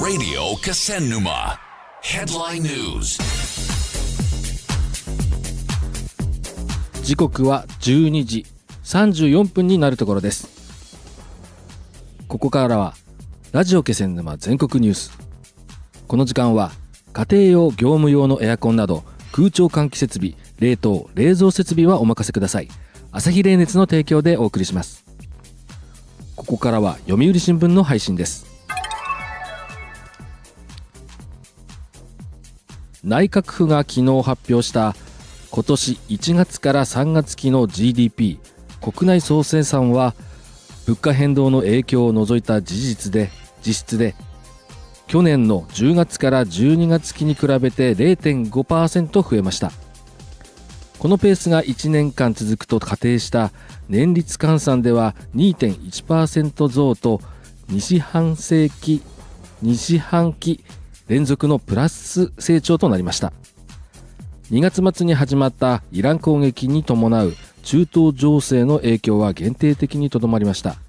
Radio Kasennuma. Headline News. 時刻は12時34分になるところです。ここからはラジオ気仙沼全国ニュース。この時間は家庭用業務用のエアコンなど空調換気設備、冷凍冷蔵設備はお任せください。朝日冷熱の提供でお送りします。ここからは読売新聞の配信です。内閣府が昨日発表した今年1月から3月期の GDP 国内総生産は物価変動の影響を除いた実質で去年の10月から12月期に比べて 0.5% 増えました。このペースが1年間続くと仮定した年率換算では 2.1% 増と2四半期連続のプラス成長となりました。2月末に始まったイラン攻撃に伴う中東情勢の影響は限定的にとどまりました。